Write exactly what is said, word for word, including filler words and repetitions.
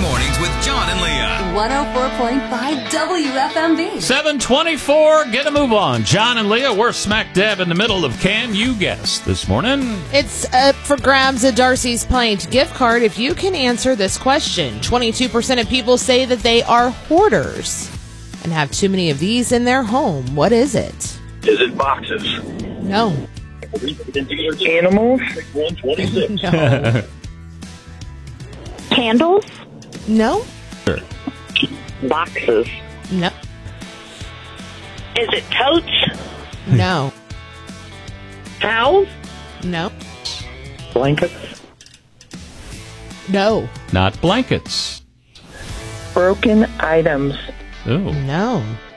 Mornings with John and Leah. one oh four point five W F M B. seven twenty-four, get a move on. John and Leah, we're smack dab in the middle of Can You Guess this morning. It's up for grabs a Darcy's Pint gift card if you can answer this question. twenty-two percent of people say that they are hoarders and have too many of these in their home. What is it? Is it boxes? No. Animals? No. Candles? No. Boxes. No. Is it totes? No. Towels? No. Blankets? No. Not blankets. Broken items. Ooh. No.